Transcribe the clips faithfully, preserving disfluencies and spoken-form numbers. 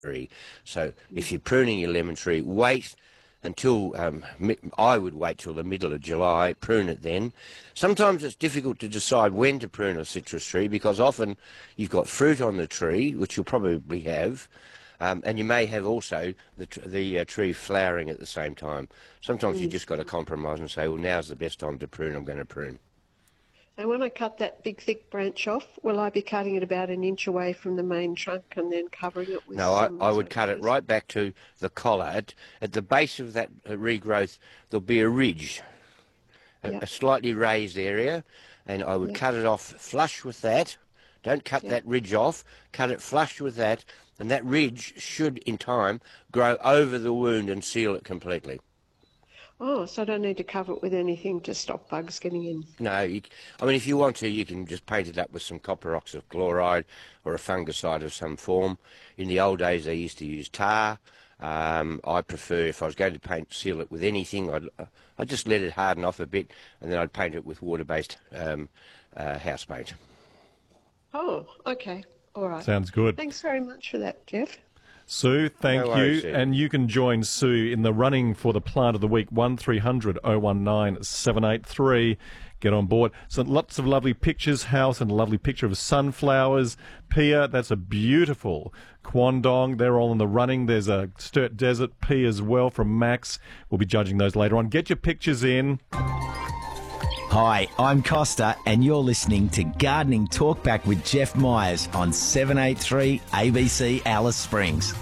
tree. So if you're pruning your lemon tree, wait until, um, I would wait till the middle of July, prune it then. Sometimes it's difficult to decide when to prune a citrus tree because often you've got fruit on the tree, which you'll probably have, um, and you may have also the, tr the uh, tree flowering at the same time. Sometimes Mm. you just got to compromise and say, well, now's the best time to prune, I'm going to prune. And when I cut that big thick branch off, will I be cutting it about an inch away from the main trunk and then covering it with No, I, some... I would cut it right back to the collar. At, at the base of that uh, regrowth, there'll be a ridge, a, Yep. a slightly raised area, and I would Yep. cut it off flush with that. Don't cut Yep. that ridge off, cut it flush with that, and that ridge should, in time, grow over the wound and seal it completely. Oh, so I don't need to cover it with anything to stop bugs getting in? No, you, I mean, if you want to, you can just paint it up with some copper oxychloride or a fungicide of some form. In the old days, they used to use tar. Um, I prefer, if I was going to paint, seal it with anything, I'd, I'd just let it harden off a bit, and then I'd paint it with water-based um, uh, house paint. Oh, okay. All right. Sounds good. Thanks very much for that, Jeff. Sue, thank No you. worries, Sue. And you can join Sue in the running for the Plant of the Week, one three hundred oh one nine seven eight three. Get on board. So lots of lovely pictures, house, and a lovely picture of sunflowers. Pia, that's a beautiful Kwandong. They're all in the running. There's a Sturt Desert Pia as well from Max. We'll be judging those later on. Get your pictures in. Hi, I'm Costa, and you're listening to Gardening Talkback with Jeff Myers on seven eighty-three A B C Alice Springs.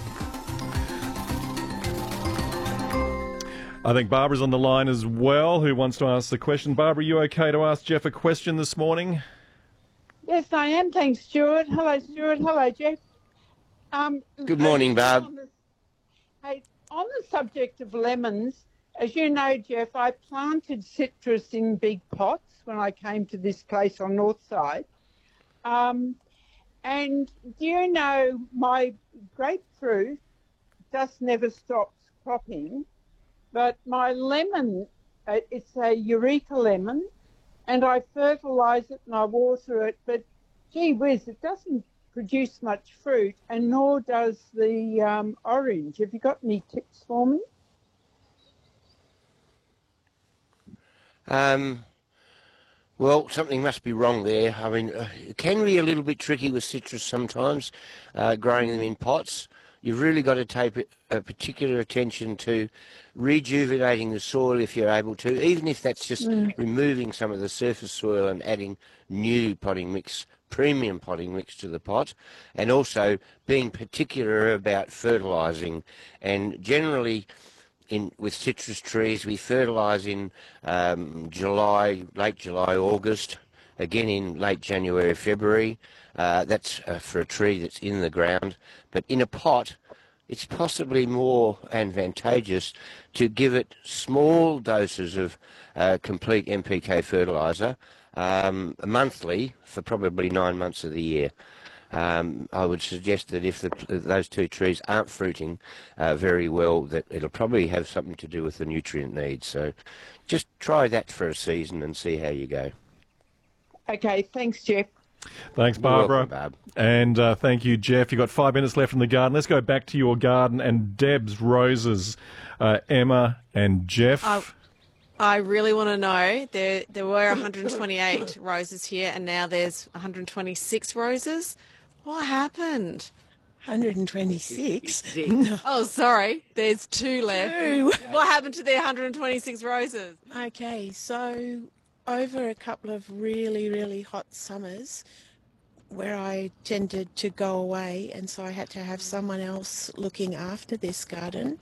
I think Barbara's on the line as well, who wants to ask the question. Barbara, are you okay to ask Jeff a question this morning? Yes, I am. Thanks, Stuart. Hello, Stuart. Hello, Jeff. Um, Good morning, Barb. On the, hey, on the subject of lemons, as you know, Jeff, I planted citrus in big pots when I came to this place on North Side. Um, and do you know my grapefruit just never stops cropping, but my lemon, uh, it's a Eureka lemon, and I fertilise it and I water it, but gee whiz, it doesn't produce much fruit, and nor does the um, orange. Have you got any tips for me? Um, well, something must be wrong there. I mean, uh, it can be a little bit tricky with citrus sometimes, uh, growing them in pots. You've really got to take a particular attention to rejuvenating the soil if you're able to, even if that's just mm. removing some of the surface soil and adding new potting mix, premium potting mix to the pot, and also being particular about fertilising. And generally, in with citrus trees, we fertilise in um, July, late July, August, again in late January, February. Uh, that's uh, for a tree that's in the ground. But in a pot, it's possibly more advantageous to give it small doses of uh, complete N P K fertiliser um, monthly for probably nine months of the year. Um, I would suggest that if the, those two trees aren't fruiting uh, very well, that it'll probably have something to do with the nutrient needs. So just try that for a season and see how you go. Okay, thanks, Jeff. Thanks, Barbara. You're welcome, Barb. And uh, thank you, Jeff. You've got five minutes left in the garden. Let's go back to your garden and Deb's roses, uh, Emma and Jeff. I, I really want to know. There, there were one hundred twenty-eight roses here, and now there's one hundred twenty-six roses. What happened? one hundred twenty-six? Oh, sorry. There's two left. Two. What happened to the one hundred twenty-six roses? Okay, so over a couple of really, really hot summers where I tended to go away, and so I had to have someone else looking after this garden,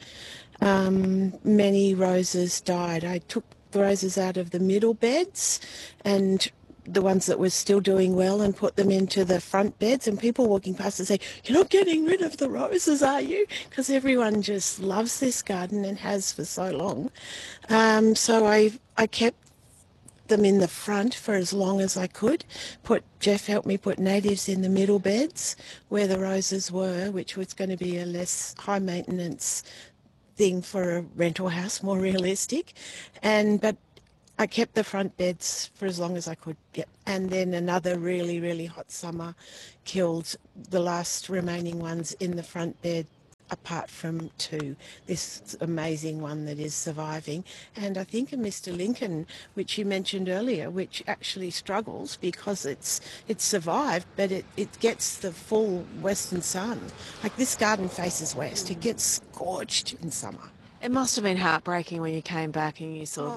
um, many roses died. I took the roses out of the middle beds and the ones that were still doing well and put them into the front beds, and people walking past and say, "You're not getting rid of the roses, are you?" Because everyone just loves this garden and has for so long. Um, so I I kept them in the front for as long as I could. Put Jeff helped me put natives in the middle beds where the roses were, which was going to be a less high maintenance thing for a rental house, more realistic. And but I kept the front beds for as long as I could. Yep. And then another really, really hot summer killed the last remaining ones in the front bed apart from two, this amazing one that is surviving. And I think a Mister Lincoln, which you mentioned earlier, which actually struggles because it's it's survived, but it, it gets the full western sun. Like this garden faces west, it gets scorched in summer. It must have been heartbreaking when you came back and you saw Oh,